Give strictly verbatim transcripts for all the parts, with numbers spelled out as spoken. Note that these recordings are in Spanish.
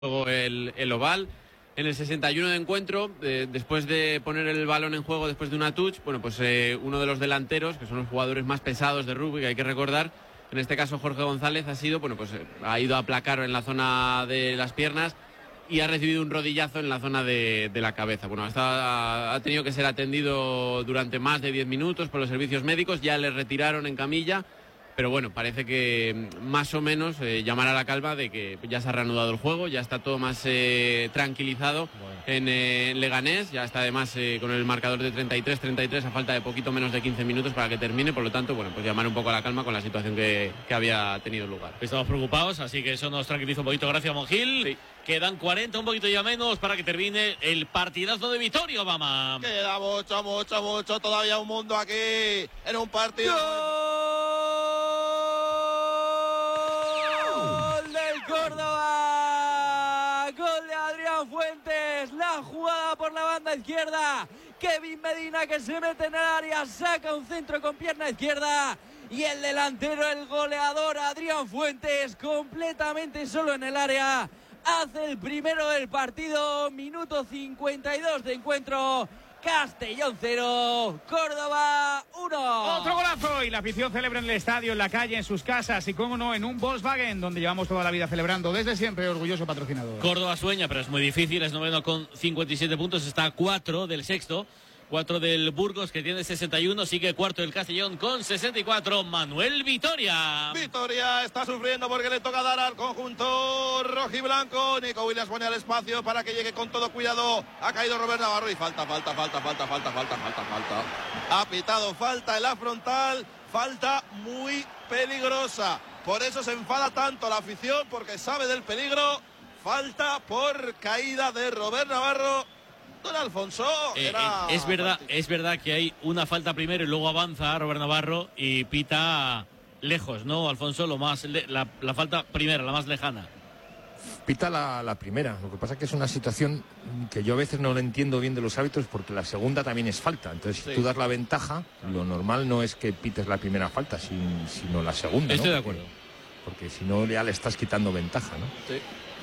el, el oval. En el sesenta y uno de encuentro, eh, después de poner el balón en juego después de una touch, bueno, pues eh, uno de los delanteros, que son los jugadores más pesados de rugby, que hay que recordar, en este caso Jorge González, ha sido, bueno, pues eh, ha ido a aplacar en la zona de las piernas y ha recibido un rodillazo en la zona de, de la cabeza. Bueno, hasta ha tenido que ser atendido durante más de diez minutos por los servicios médicos, ya le retiraron en camilla. Pero bueno, parece que más o menos eh, llamar a la calma de que ya se ha reanudado el juego, ya está todo más eh, tranquilizado bueno. en eh, Leganés, ya está además eh, con el marcador de treinta y tres treinta y tres a falta de poquito menos de quince minutos para que termine, por lo tanto, bueno, pues llamar un poco a la calma con la situación que, que había tenido lugar. Estamos preocupados, así que eso nos tranquiliza un poquito, gracias Monjil. Sí. Quedan cuarenta, un poquito ya menos para que termine el partidazo de Vitoria, Obama. Queda mucho, mucho, mucho, todavía un mundo aquí en un partido. ¡Gol! Fuentes, la jugada por la banda izquierda, Kevin Medina que se mete en el área, saca un centro con pierna izquierda y el delantero, el goleador Adrián Fuentes, completamente solo en el área, hace el primero del partido. Minuto cincuenta y dos de encuentro. Castellón cero, Córdoba uno. Otro golazo y la afición celebra en el estadio, en la calle, en sus casas y, cómo no, en un Volkswagen donde llevamos toda la vida celebrando desde siempre, orgulloso patrocinador. Córdoba sueña, pero es muy difícil, es noveno con cincuenta y siete puntos, está a cuatro del sexto, cuatro del Burgos que tiene sesenta y uno, sigue cuarto el Castellón con sesenta y cuatro, Manuel Vitoria. Vitoria está sufriendo porque le toca dar al conjunto rojiblanco. Nico Williams pone al espacio para que llegue con todo cuidado. Ha caído Robert Navarro y falta, falta, falta, falta, falta, falta, falta, falta. Ha pitado falta en la frontal, falta muy peligrosa. Por eso se enfada tanto la afición, porque sabe del peligro. Falta por caída de Robert Navarro. Don Alfonso, eh, era... eh, es verdad, es verdad que hay una falta primero y luego avanza Robert Navarro y pita lejos, ¿no, Alfonso? Lo más le, la, la falta primera, la más lejana. Pita la, la primera, lo que pasa es que es una situación que yo a veces no lo entiendo bien de los árbitros, porque la segunda también es falta. Entonces, si sí. tú das la ventaja, lo normal no es que pites la primera falta, sin, sino la segunda. Estoy ¿no? de acuerdo. Porque, porque si no, ya le estás quitando ventaja, ¿no? Sí.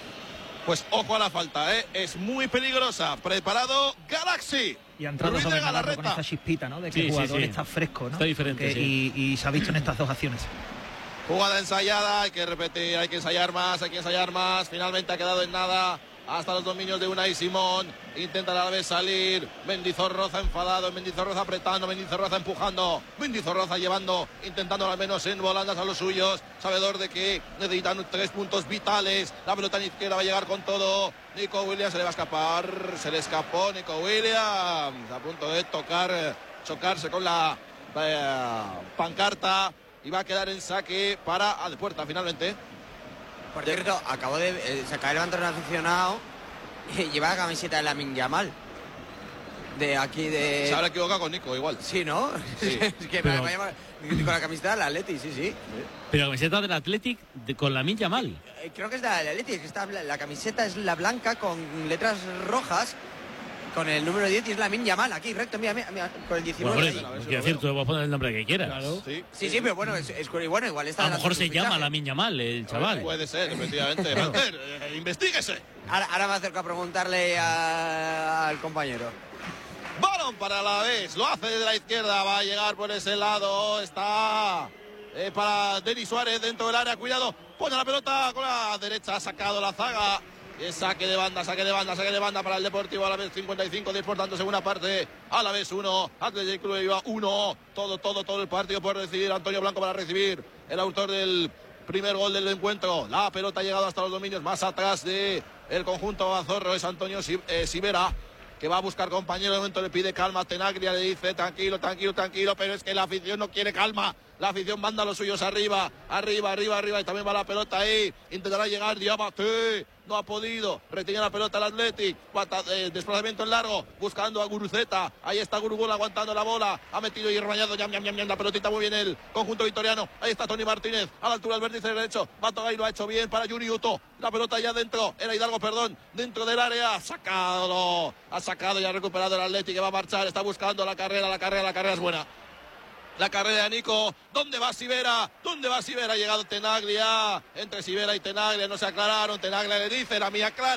Pues ojo a la falta, ¿eh? Es muy peligrosa. Preparado Galaxy. Y ha entrado sobre Navarro con esta chispita, ¿no? De que sí, el jugador sí, sí. está fresco, ¿no? Está diferente, que, sí. y, y se ha visto en estas dos acciones. Jugada ensayada, hay que repetir, hay que ensayar más, hay que ensayar más. Finalmente ha quedado en nada. Hasta los dominios de Unai Simón. Intenta a la vez salir. Mendizorroza enfadado. Mendizorroza apretando. Mendizorroza empujando. Mendizorroza llevando. Intentando al menos en volandas a los suyos. Sabedor de que necesitan tres puntos vitales. La pelota en izquierda va a llegar con todo. Nico Williams se le va a escapar. Se le escapó Nico Williams. A punto de tocar. Chocarse con la eh, pancarta. Y va a quedar en saque para a de puerta finalmente. Por cierto, acabo de eh, se acaba de levantar un aficionado y lleva la camiseta de Lamine Yamal. De aquí de... Se habrá equivocado con Nico, igual. Sí, ¿no? Sí. Es que pero... me llama... con la camiseta del Atleti, sí, sí. Pero la camiseta del Athletic de, con Lamine Yamal. Eh, creo que es de la Atleti, es que está, la camiseta es la blanca con letras rojas. Con el número diez y es Lamine Yamal, aquí recto, mira, mira, mira, con el diecinueve. Bueno, es decir, tú vas a poner el nombre que quieras. Claro. Sí, sí, sí, pero bueno, es, es bueno, igual está. A lo mejor se llama Lamine Yamal, el chaval. Puede ser, efectivamente. Manter, eh, investíguese. Ahora, ahora me acerco a preguntarle a, al compañero. Balón para la vez, lo hace desde la izquierda, va a llegar por ese lado, está eh, para Denis Suárez dentro del área, cuidado, pone la pelota con la derecha, ha sacado la zaga. Es saque de banda, saque de banda, saque de banda para el Deportivo a la vez cincuenta y cinco, diez por tanto, segunda parte, a la vez uno, Athletic Club iba uno, todo, todo, todo el partido por decidir, Antonio Blanco para recibir, el autor del primer gol del encuentro, la pelota ha llegado hasta los dominios, más atrás de el conjunto Azorro, es Antonio Sivera, que va a buscar compañero, de momento le pide calma a Tenaglia, le dice tranquilo, tranquilo, tranquilo, pero es que la afición no quiere calma. La afición manda a los suyos arriba, arriba, arriba, arriba, y también va la pelota ahí. Intentará llegar Diabate, no ha podido. Retiene la pelota el Athletic, eh, desplazamiento en largo, buscando a Guruceta. Ahí está Gurugol aguantando la bola. Ha metido y rebañado ya, ya, ya, ya, la pelotita muy bien el conjunto vitoriano. Ahí está Tony Martínez, a la altura del vértice derecho. Matogay lo ha hecho bien para Yuri Uto. La pelota ya dentro, era Hidalgo, perdón, dentro del área. Ha sacado, ha sacado y ha recuperado el Athletic, que va a marchar. Está buscando la carrera, la carrera, la carrera es buena. La carrera de Nico. ¿Dónde va Sivera? ¿Dónde va Sivera? Ha llegado Tenaglia. Entre Sivera y Tenaglia no se aclararon. Tenaglia le dice, la mía clara.